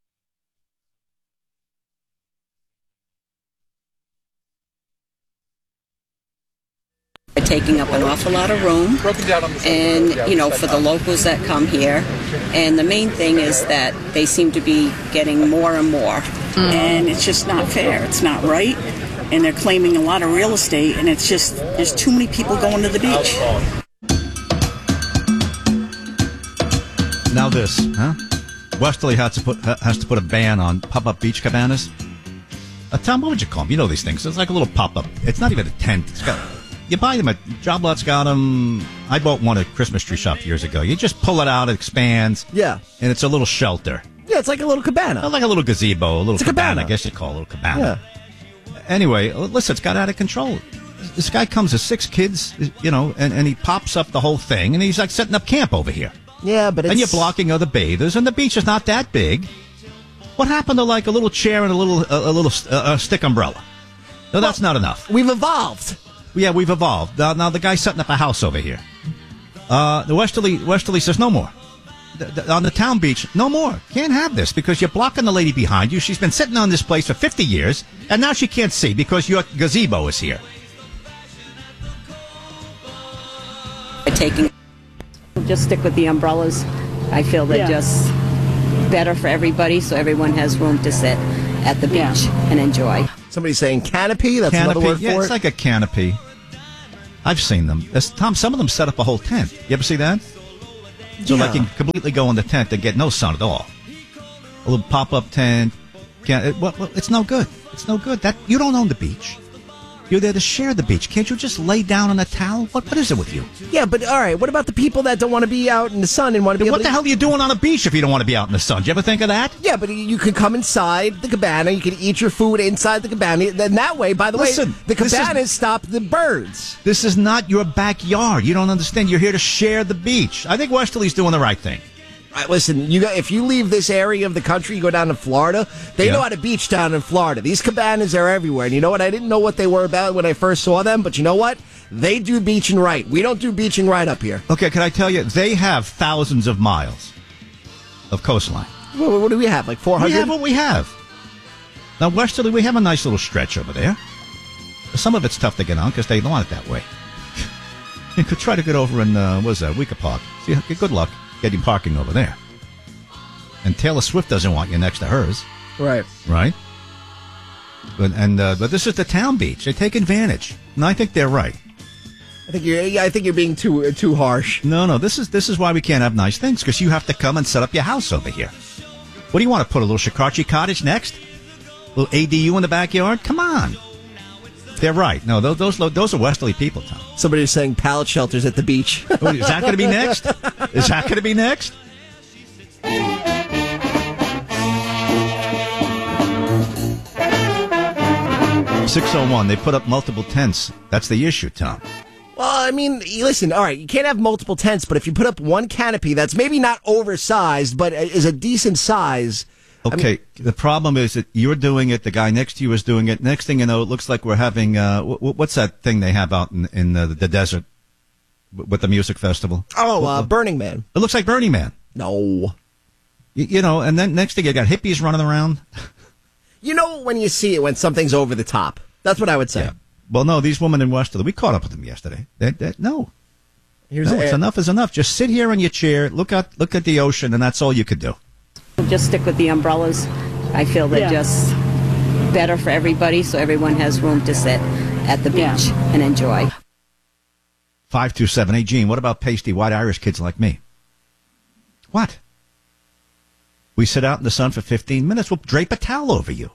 Taking up an awful lot of room, and you know, for the locals that come here, and the main thing is that they seem to be getting more and more, mm-hmm. and it's just not fair. It's not right, and they're claiming a lot of real estate, and it's just there's too many people going to the beach. Now this, huh? Westerly has to put has to put a ban on pop-up beach cabanas. Uh, Tom, what would you call them? You know these things. It's like a little pop-up. It's not even a tent. It's got, you buy them at Job Lot's got them. I bought one at Christmas Tree Shop years ago. You just pull it out, it expands. Yeah. And it's a little shelter. Yeah, it's like a little cabana. Like a little gazebo, a little it's a cabana, cabana. I guess you'd call it a little cabana. Yeah. Anyway, listen, it's got out of control. This guy comes with six kids, you know, and, and he pops up the whole thing, and he's like setting up camp over here. Yeah, but it's... And you're blocking other bathers, and the beach is not that big. What happened to like a little chair and a little a, a little uh, a stick umbrella? No, well, that's not enough. We've evolved. Yeah, we've evolved. Now, now the guy's setting up a house over here. Uh, the Westerly Westerly says no more. th- th- on the town beach. No more. Can't have this because you're blocking the lady behind you. She's been sitting on this place for fifty years, and now she can't see because your gazebo is here. Taking, just stick with the umbrellas. I feel they're Yeah. just better for everybody, so everyone has room to sit at the beach and enjoy. Somebody's saying canopy. That's Canopy. another word Yeah, for it's it. like a canopy. I've seen them. That's, Tom, some of them set up a whole tent. You ever see that? So Yeah. like you can completely go in the tent and get no sun at all. A little pop-up tent. Can't, it, well, well, it's no good. It's no good. That you don't own the beach. You're there to share the beach. Can't you just lay down on a towel? What What is it with you? Yeah, but all right. What about the people that don't want to be out in the sun and want to be? What able the to... hell are you doing on a beach if you don't want to be out in the sun? Do you ever think of that? Yeah, but you can come inside the cabana. You can eat your food inside the cabana. Then that way, by the Listen, way, the this is- cabanas stop the birds. This is not your backyard. You don't understand. You're here to share the beach. I think Westerly's doing the right thing. Right, listen, you got, if you leave this area of the country, you go down to Florida, they Yeah. know how to beach down in Florida. These cabanas are everywhere. And you know what? I didn't know what they were about when I first saw them, but you know what? They do beaching right. We don't do beaching right up here. Okay, can I tell you? They have thousands of miles of coastline. What, what do we have? Like four We hundred? have what we have. Now, Westerly, we have a nice little stretch over there. Some of it's tough to get on because they want it that way. You could try to get over in, uh, what is that, Weeka Park. See, good luck getting parking over there. And Taylor Swift doesn't want you next to hers. Right. Right? But, and, uh, but this is the town beach. They take advantage. And I think they're right. I think you're. Yeah, I think you're being too uh, too harsh. No, no. This is this is why we can't have nice things because you have to come and set up your house over here. What do you want to put a little Shikachi cottage next? A little A D U in the backyard? Come on. They're right. No, those those, those are Westerly people, Tom. Somebody's saying pallet shelters at the beach. Oh, is that going to be next? Is that going to be next? six oh one. They put up multiple tents. That's the issue, Tom. Well, I mean, listen, all right, you can't have multiple tents, but if you put up one canopy that's maybe not oversized, but is a decent size. Okay, I mean, the problem is that you're doing it, the guy next to you is doing it. Next thing you know, it looks like we're having, uh, w- what's that thing they have out in, in the, the desert with the music festival? Oh, uh, Burning Man. It looks like Burning Man. No. You, you know, and then next thing you got hippies running around. You know when you see it, when something's over the top. That's what I would say. Yeah. Well, no, these women in Westerly, we caught up with them yesterday. They, they, no. Here's no, a, it's enough is enough. Just sit here in your chair, look out, look at the ocean, and that's all you could do. Just stick with the umbrellas. I feel they're Yeah. just better for everybody, so everyone has room to sit at the beach Yeah. and enjoy. five two seven. Hey, Gene, what about pasty white Irish kids like me? What? We sit out in the sun for fifteen minutes. We'll drape a towel over you.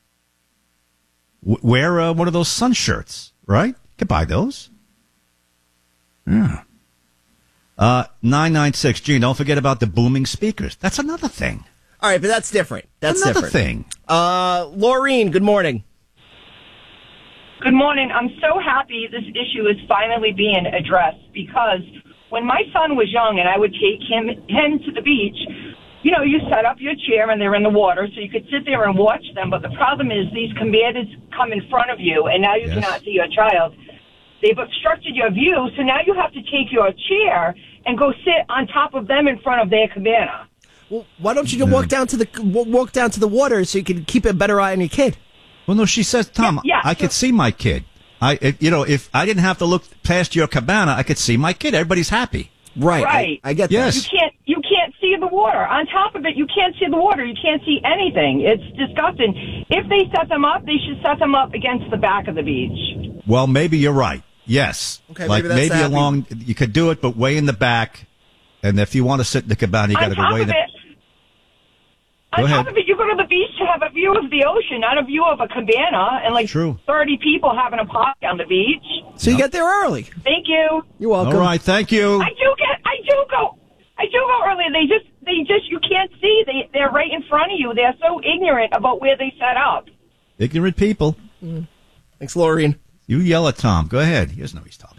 W- wear uh, one of those sun shirts, right? You can buy those. Yeah. Uh, nine nine six. Gene, don't forget about the booming speakers. That's another thing. All right, but that's different. That's Another different. thing. Uh, Laureen, good morning. Good morning. I'm so happy this issue is finally being addressed because when my son was young and I would take him him to the beach, you know, you set up your chair and they're in the water so you could sit there and watch them. But the problem is these commanders come in front of you and now you Yes. cannot see your child. They've obstructed your view, so now you have to take your chair and go sit on top of them in front of their cabana. Well, why don't you just walk down to the walk down to the water so you can keep a better eye on your kid? Well, no, she says, Tom, Yeah, yeah, I could see my kid. I, if, you know, if I didn't have to look past your cabana, I could see my kid. Everybody's happy. Right. Right. I, I get Yes. You can't you can't see the water. On top of it, you can't see the water. You can't see anything. It's disgusting. If they set them up, they should set them up against the back of the beach. Well, maybe you're right. Yes. Okay, like maybe that's happy. along, you could do it, but way in the back. And if you want to sit in the cabana, you got On to go top way of the. it, Go on ahead. top of it, you go to the beach to have a view of the ocean, not a view of a cabana, and like True. thirty people having a party on the beach. So you get there early. Thank you. You're welcome. All right, thank you. I do get. I do go. I do go early. They just. They just. You can't see. They. They're right in front of you. They're so ignorant about where they set up. Ignorant people. Mm. Thanks, Laureen. You yell at Tom. Go ahead. He doesn't know what he's talking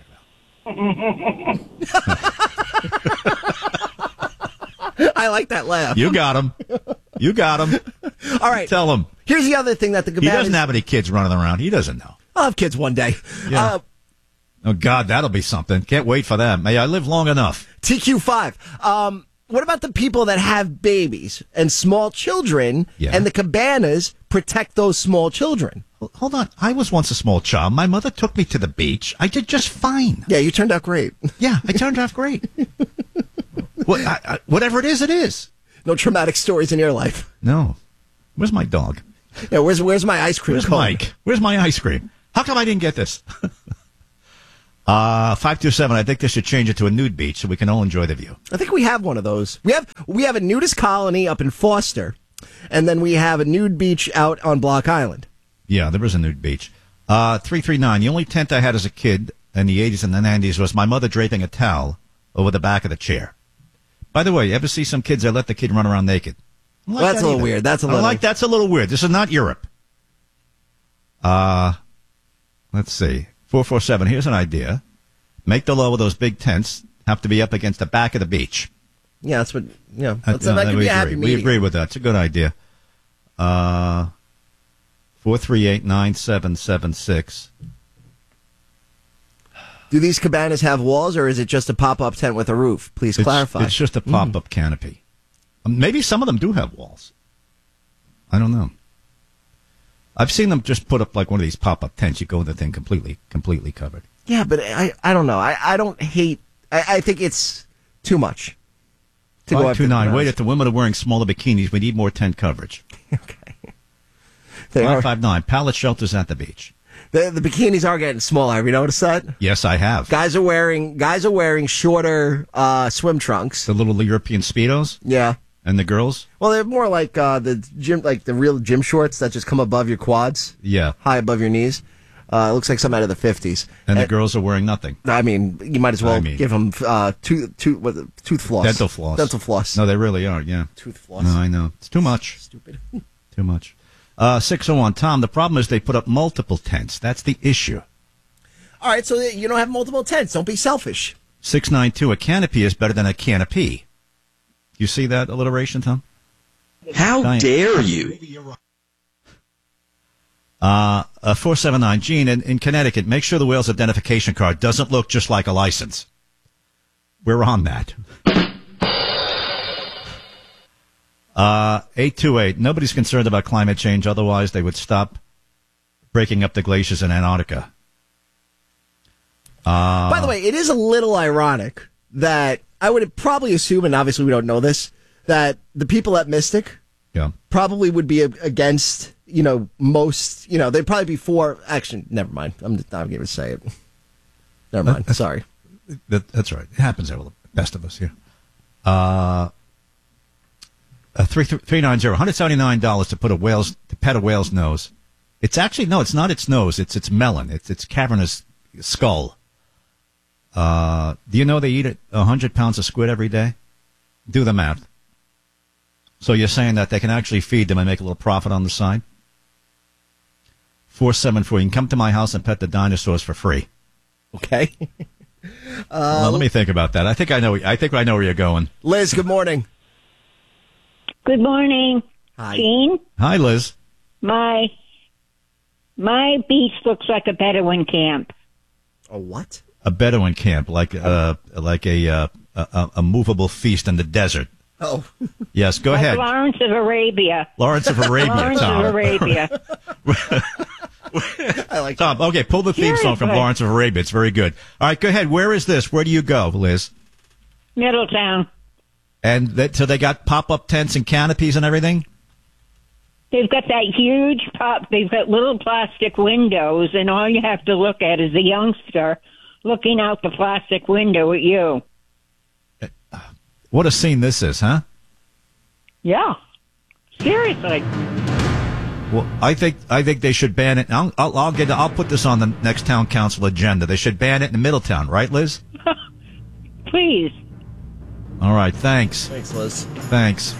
I like that laugh. You got him. You got him. All right. Tell him. Here's the other thing that the He cabana. doesn't have any kids running around. He doesn't know. I'll have kids one day. Yeah. Uh, Oh, God, that'll be something. Can't wait for them. May I live long enough. T Q five. Um, what about the people that have babies and small children, Yeah. and the cabanas protect those small children? Hold on. I was once a small child. My mother took me to the beach. I did just fine. Yeah, you turned out great. Yeah, I turned out great. What, I, I, whatever it is, it is. No traumatic stories in your life. No. Where's my dog? Yeah, where's where's my ice cream Where's cone? Mike? Where's my ice cream? How come I didn't get this? uh, five two seven, I think they should change it to a nude beach so we can all enjoy the view. I think we have one of those. We have we have a nudist colony up in Foster, and then we have a nude beach out on Block Island. Yeah, there is a nude beach. Uh, three three nine, the only tent I had as a kid in the eighties and the nineties was my mother draping a towel over the back of the chair. By the way, you ever see some kids that let the kid run around naked? I don't like Well, that's that a little either. weird. That's a I little- like that's a little weird. This is not Europe. Uh, let's see. four four seven, here's an idea. Make the low of those big tents have to be up against the back of the beach. Yeah, that's what. Yeah, Uh, that's, no, that could we be a agree. happy We medium. agree with that. It's a good idea. Uh, four three eight nine seven seven six. Do these cabanas have walls, or is it just a pop-up tent with a roof? Please It's, clarify. it's just a pop-up canopy. Um, Maybe some of them do have walls. I don't know. I've seen them just put up like one of these pop-up tents. You go in the thing completely, completely covered. Yeah, but I, I don't know. I, I don't hate. I, I think it's too much to go Five after two nine. the Wait, cabanas. if the women are wearing smaller bikinis, we need more tent coverage. They are- Five five nine. Pallet shelters at the beach. The, the bikinis are getting smaller. Have you noticed that? Yes, I have. Guys are wearing guys are wearing shorter uh, swim trunks. The little European Speedos. Yeah. And the girls. Well, they're more like uh, the gym, like the real gym shorts that just come above your quads, Yeah. high above your knees. Uh, it looks like some out of the fifties. And the girls are wearing nothing. I mean, you might as well I mean- give them uh, tooth, tooth, what, tooth floss, Dental floss. dental floss. No, they really are, yeah. Tooth floss. No, I know. It's too much. Stupid. Too much. Uh, six oh one, Tom, the problem is they put up multiple tents. That's the issue. All right, so you don't have multiple tents. Don't be selfish. six nine two, a canopy is better than a canopy. You see that alliteration, Tom? How Diane. dare you? Uh, uh, four seven nine, Gene, in, in Connecticut, make sure the whale's identification card doesn't look just like a license. We're on that. Uh, eight two eight, nobody's concerned about climate change, otherwise they would stop breaking up the glaciers in Antarctica. Uh, By the way, it is a little ironic that I would probably assume, and obviously we don't know this, that the people at Mystic yeah. probably would be against, you know, most, you know, they'd probably be for, actually, never mind. I'm not going to say it. Never mind. Sorry. That, that's right. It happens there with the best of us here. Uh, uh, three three nine zero, one hundred seventy nine dollars to put a whale's to pet a whale's nose. It's actually no, it's not its nose. It's its melon. It's its cavernous skull. Uh, do you know they eat a hundred pounds of squid every day? Do the math. So you're saying that they can actually feed them and make a little profit on the side? Four seven four. You can come to my house and pet the dinosaurs for free. Okay. well, let me think about that. I think I know. I think I know where you're going. Liz, good morning. Good morning, Hi. Gene. Hi, Liz. My my beach looks like a Bedouin camp. A what? A Bedouin camp, like uh, like a, uh, a a movable feast in the desert. Oh. Yes, go like ahead. Lawrence of Arabia. Lawrence of Arabia, Lawrence Tom. of Arabia. I like Tom, okay, pull the theme song from Seriously. Lawrence of Arabia. It's very good. All right, go ahead. Where is this? Where do you go, Liz? Middletown. And that, so they got pop-up tents and canopies and everything? They've got that huge pop. They've got little plastic windows, and all you have to look at is a youngster looking out the plastic window at you. What a scene this is, huh? Yeah. Seriously. Well, I think I think they should ban it. I'll, I'll, I'll get. I'll put this on the next town council agenda. They should ban it in Middletown, right, Liz? Please. All right. Thanks. Thanks, Liz. Thanks.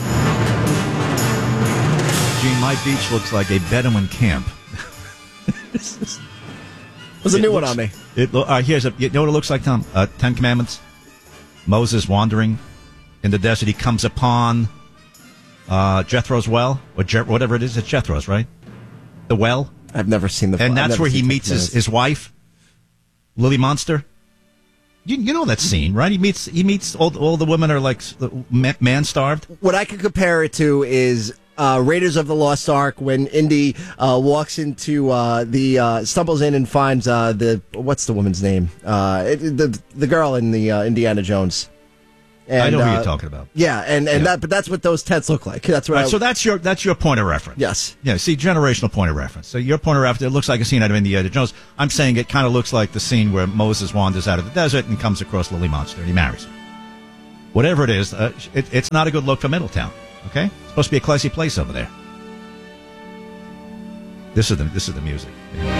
Gene, my beach looks like a Bedouin camp. There's a new one on me. It, lo- uh, here's a. You know what it looks like, Tom? Uh, Ten Commandments. Moses wandering in the desert. He comes upon uh, Jethro's well, or Je- whatever it is. It's Jethro's, right? The well. I've never seen the. And I've that's never where he seen meets Ten his, Commandments. his wife, Lily Monster. You, you know that scene, right? He meets he meets all, all the women are like man starved. What I could compare it to is uh, Raiders of the Lost Ark when Indy uh, walks into uh, the uh, stumbles in and finds uh, the what's the woman's name? Uh, it, the the girl in the uh, Indiana Jones. And, I know who uh, you're talking about. Yeah, and, and Yeah. that but that's what those tents look like. That's what. Right, I, so that's your that's your point of reference. Yes. Yeah. See, generational point of reference. So your point of reference. It looks like a scene out of Indiana Jones. I'm saying it kind of looks like the scene where Moses wanders out of the desert and comes across Lily Monster and he marries her. Whatever it is, uh, it, it's not a good look for Middletown. Okay, it's supposed to be a classy place over there. This is the this is the music.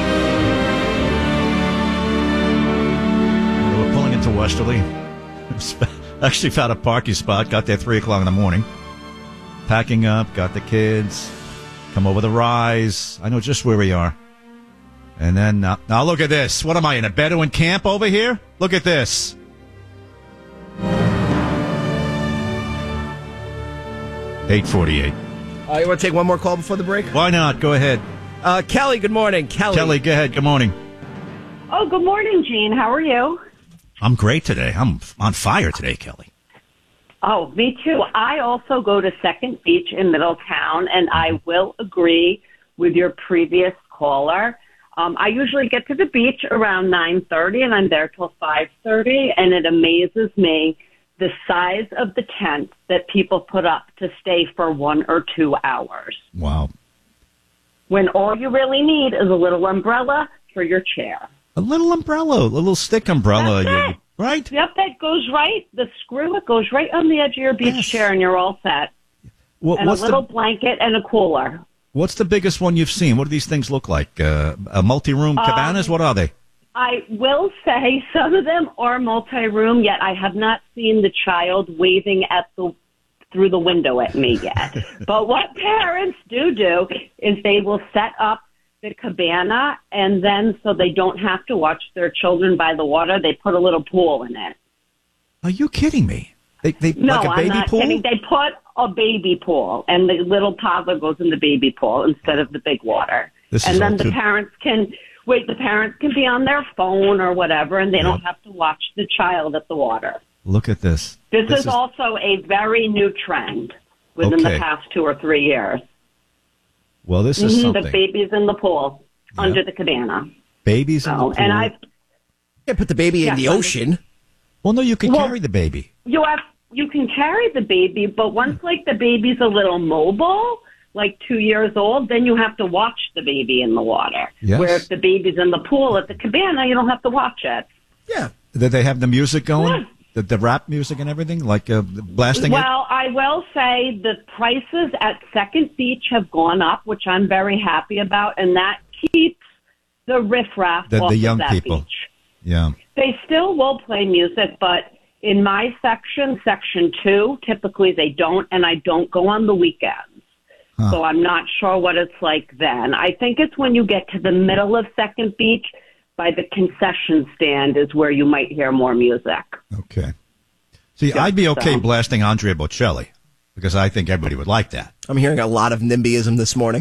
We're pulling into Westerly. Actually found a parking spot, got there three o'clock in the morning. Packing up, got the kids, come over the rise. I know just where we are. And then, uh, now look at this. What am I, in a Bedouin camp over here? Look at this. eight forty-eight. Uh, you want to take one more call before the break? Why not? Go ahead. Uh, Kelly, good morning. Kelly. Kelly, go ahead. Good morning. Oh, good morning, Gene. How are you? I'm great today. I'm on fire today, Kelly. Oh, me too. I also go to Second Beach in Middletown, and I will agree with your previous caller. Um, I usually get to the beach around nine thirty, and I'm there till five thirty, and it amazes me the size of the tent that people put up to stay for one or two hours. Wow. When all you really need is a little umbrella for your chair. A little umbrella, a little stick umbrella. That's it. Right? Yep, that goes right, the screw, it goes right on the edge of your beach yes. chair, and you're all set. What, and a what's little the, blanket and a cooler. What's the biggest one you've seen? What do these things look like? Uh, a multi-room cabanas? Um, what are they? I will say some of them are multi-room, yet I have not seen the child waving at the through the window at me yet. But what parents do do is they will set up the cabana, and then so they don't have to watch their children by the water, they put a little pool in it. Are you kidding me? They, they no, like a baby I'm not pool? kidding. They put a baby pool, and the little toddler goes in the baby pool instead of the big water. This and is then all the too- parents can wait. The parents can be on their phone or whatever, and they Yep. don't have to watch the child at the water. Look at this. This, This is, is- also a very new trend within Okay. the past two or three years. Well, this is Mhm, something. The baby's in the pool under the cabana. Babies in the So, pool. and I can't put the baby Yeah, in the but- ocean. Well, no, you can Well- carry the baby. You have you can carry the baby, but once like the baby's a little mobile, like two years old, then you have to watch the baby in the water. Yes. Where if the baby's in the pool at the cabana, you don't have to watch it. Yeah. Did they have the music going? Yeah. The, the rap music and everything? Like uh, blasting it? Well, I will say the prices at Second Beach have gone up, which I'm very happy about, and that keeps the riffraff The, off the of young that people. beach. Yeah. They still will play music, but in my section, section two, typically they don't, and I don't go on the weekends. Huh. So I'm not sure what it's like then. I think it's when you get to the middle of Second Beach, by the concession stand is where you might hear more music. Okay. See, Yeah, I'd be okay so- blasting Andrea Bocelli because I think everybody would like that. I'm hearing a lot of NIMBYism this morning.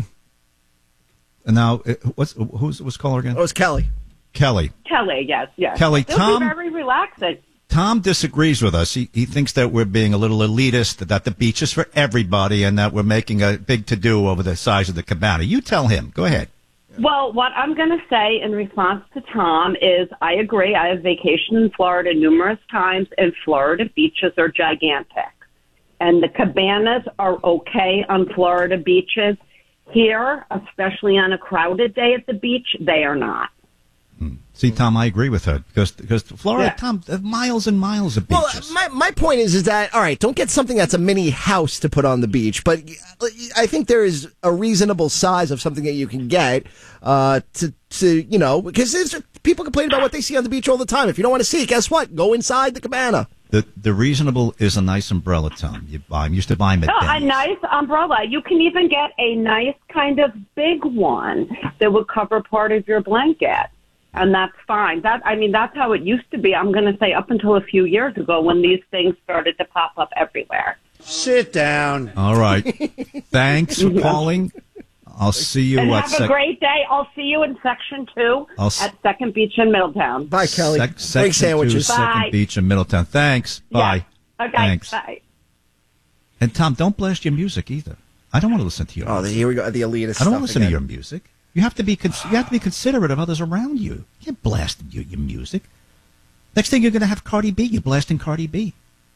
And now, uh, what's who's what's caller again? Oh, it's Kelly. Kelly. Kelly, yes, yes. Kelly, It'll Tom- be very relaxing. Tom disagrees with us. He, he thinks that we're being a little elitist, that the beach is for everybody, and that we're making a big to-do over the size of the cabana. You tell him. Go ahead. Well, what I'm going to say in response to Tom is I agree. I have vacationed in Florida numerous times, and Florida beaches are gigantic. And the cabanas are okay on Florida beaches. Here, especially on a crowded day at the beach, they are not. See, Tom, I agree with her because because Florida, Yeah. Tom, uh, miles and miles of beaches. Well, my, my point is, is that, all right, don't get something that's a mini house to put on the beach, but I think there is a reasonable size of something that you can get uh, to, to, you know, because there's, people complain about what they see on the beach all the time. If you don't want to see it, guess what? Go inside the cabana. the the reasonable is a nice umbrella, Tom. You buy 'em. Used to buy 'em at No, a Denny's. nice umbrella. You can even get a nice kind of big one that would cover part of your blanket. And that's fine. That I mean, that's how it used to be. I'm going to say up until a few years ago when these things started to pop up everywhere. Sit down. All right. Thanks for calling. I'll see you And at have sec- a great day. I'll see you in Section two I'll s- at Second Beach in Middletown. Bye, Kelly. Sec- Bring Section sandwiches. two, Second Bye. Beach in Middletown. Thanks. Bye. Yeah. Okay. Thanks. Bye. And Tom, don't blast your music either. I don't want to listen to your Oh, music. here we go. The elitist I don't stuff want to listen again. to your music. You have to be cons- you have to be considerate of others around you. You can't blast your, your music. Next thing you're going to have Cardi B. You're blasting Cardi B.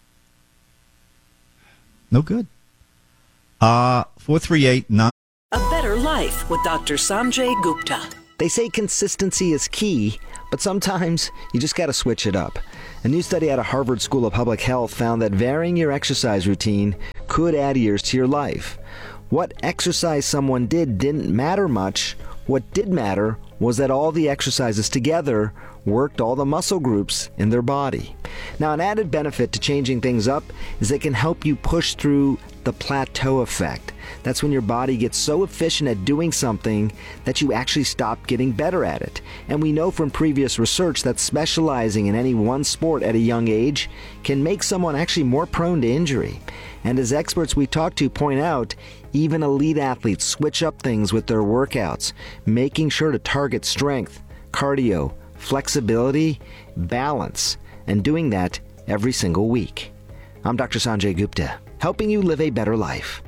No good. Uh, four three eight nine. A Better Life with Doctor Sanjay Gupta. They say consistency is key, but sometimes you just got to switch it up. A new study out of Harvard School of Public Health found that varying your exercise routine could add years to your life. What exercise someone did didn't matter much. What did matter was that all the exercises together worked all the muscle groups in their body. Now, an added benefit to changing things up is it can help you push through the plateau effect. That's when your body gets so efficient at doing something that you actually stop getting better at it. And we know from previous research that specializing in any one sport at a young age can make someone actually more prone to injury. And as experts we talk to point out, even elite athletes switch up things with their workouts, making sure to target strength, cardio, flexibility, balance, and doing that every single week. I'm Doctor Sanjay Gupta, helping you live a better life.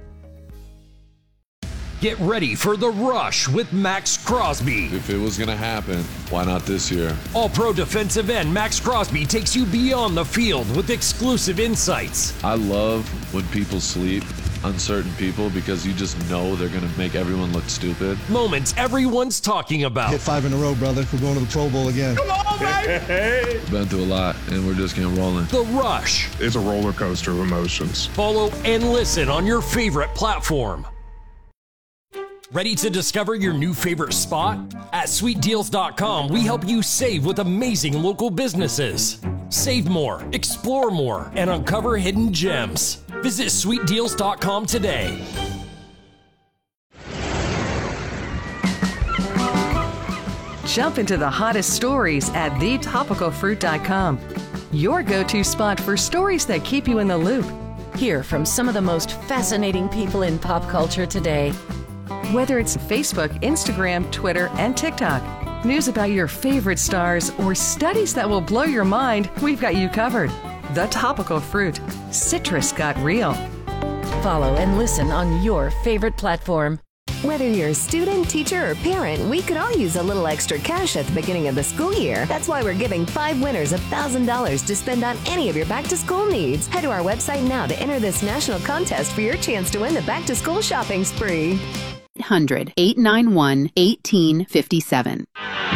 Get ready for The Rush with Max Crosby. If it was going to happen, why not this year? All-pro defensive end Max Crosby takes you beyond the field with exclusive insights. I love when people sleep, uncertain people, because you just know they're going to make everyone look stupid. Moments everyone's talking about. Hit five in a row, brother. We're going to the Pro Bowl again. Come on, baby! Been through a lot, and we're just getting rolling. The Rush. It's a roller coaster of emotions. Follow and listen on your favorite platform. Ready to discover your new favorite spot? At sweet deals dot com, we help you save with amazing local businesses. Save more, explore more, and uncover hidden gems. Visit sweet deals dot com today. Jump into the hottest stories at the topical fruit dot com. Your go-to spot for stories that keep you in the loop. Hear from some of the most fascinating people in pop culture today. Whether it's Facebook, Instagram, Twitter, and TikTok, news about your favorite stars, or studies that will blow your mind, we've got you covered. The Topical Fruit. Citrus got real. Follow and listen on your favorite platform. Whether you're a student, teacher, or parent, we could all use a little extra cash at the beginning of the school year. That's why we're giving five winners one thousand dollars to spend on any of your back-to-school needs. Head to our website now to enter this national contest for your chance to win the back-to-school shopping spree. eight hundred, eight nine one, one eight five seven.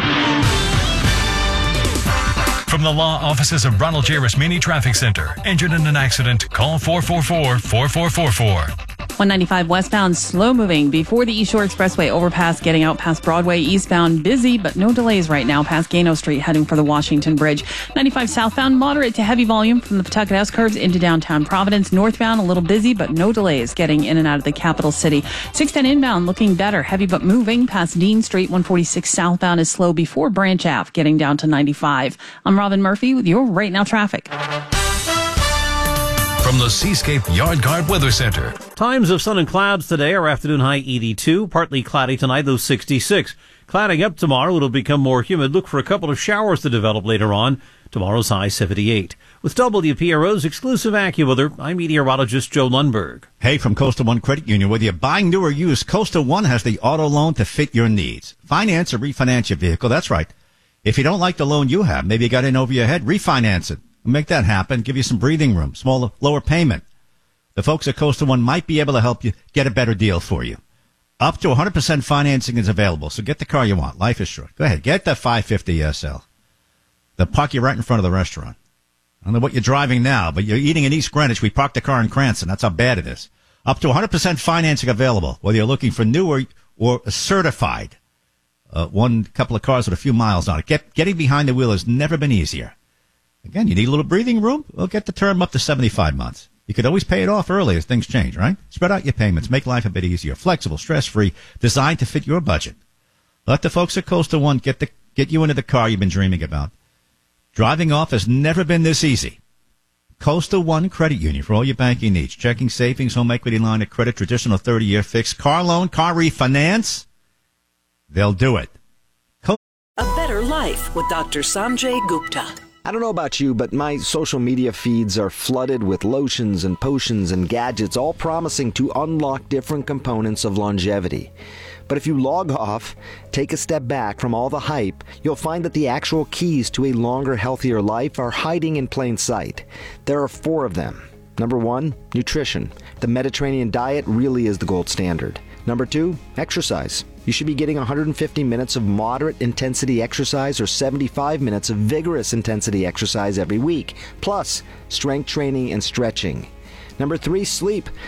From the law offices of Ronald J. Rasmini Traffic Center. Injured in an accident? Call four four four, four four four four. one ninety-five westbound, slow moving before the East Shore Expressway overpass, getting out past Broadway. Eastbound, busy, but no delays right now past Gano Street, heading for the Washington Bridge. ninety-five southbound, moderate to heavy volume from the Pawtucket S curves into downtown Providence. Northbound, a little busy, but no delays getting in and out of the capital city. six ten inbound, looking better, heavy but moving past Dean Street. one forty-six southbound is slow before Branch Ave, getting down to ninety-five. I'm Robin Murphy with your Right Now traffic. From the Seascape Yard Guard Weather Center. Times of sun and clouds today. Our afternoon high eighty-two. Partly cloudy tonight, though sixty-six. Clouding up tomorrow. It'll become more humid. Look for a couple of showers to develop later on. Tomorrow's high seventy-eight. With W P R O's exclusive AccuWeather, I'm meteorologist Joe Lundberg. Hey, from Coastal One Credit Union, whether you're buying new or used, Coastal One has the auto loan to fit your needs. Finance or refinance your vehicle. That's right. If you don't like the loan you have, maybe you got in over your head, refinance it. Make that happen. Give you some breathing room, smaller, lower payment. The folks at Coastal One might be able to help you get a better deal for you. Up to one hundred percent financing is available, so get the car you want. Life is short. Go ahead, get the five fifty S L. They'll park you right in front of the restaurant. I don't know what you're driving now, but you're eating in East Greenwich. We parked the car in Cranston. That's how bad it is. Up to one hundred percent financing available, whether you're looking for new or, or certified. Uh, one couple of cars with a few miles on it. Get, getting behind the wheel has never been easier. Again, you need a little breathing room? We'll get the term up to seventy-five months. You could always pay it off early as things change, right? Spread out your payments. Make life a bit easier. Flexible, stress-free, designed to fit your budget. Let the folks at Coastal One get the get you into the car you've been dreaming about. Driving off has never been this easy. Coastal One Credit Union for all your banking needs. Checking, savings, home equity line of credit, traditional thirty-year fixed, car loan, car refinance. They'll do it. Co- A Better Life with Doctor Sanjay Gupta. I don't know about you, but my social media feeds are flooded with lotions and potions and gadgets, all promising to unlock different components of longevity. But if you log off, take a step back from all the hype, you'll find that the actual keys to a longer, healthier life are hiding in plain sight. There are four of them. Number one, nutrition. The Mediterranean diet really is the gold standard. Number two, exercise. You should be getting one hundred fifty minutes of moderate intensity exercise or seventy-five minutes of vigorous intensity exercise every week, plus strength training and stretching. Number three, sleep.